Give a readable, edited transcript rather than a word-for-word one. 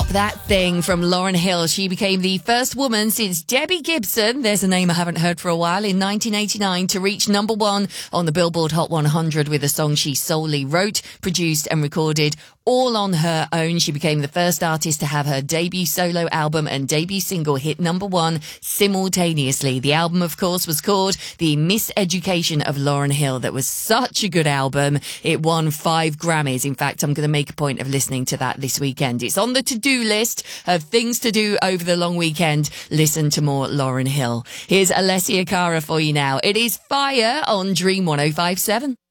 That Thing from Lauryn Hill. She became the first woman since Debbie Gibson, there's a name I haven't heard for a while, in 1989 to reach number one on the Billboard Hot 100 with a song she solely wrote, produced and recorded all on her own. She became the first artist to have her debut solo album and debut single hit number one simultaneously. The album, of course, was called The Miseducation of Lauryn Hill. That was such a good album. It won 5 Grammys. In fact, I'm going to make a point of listening to that this weekend. It's on the to-do list of things to do over the long weekend. Listen to more Lauryn Hill. Here's Alessia Cara for you now. It is Fire on Dream 105.7.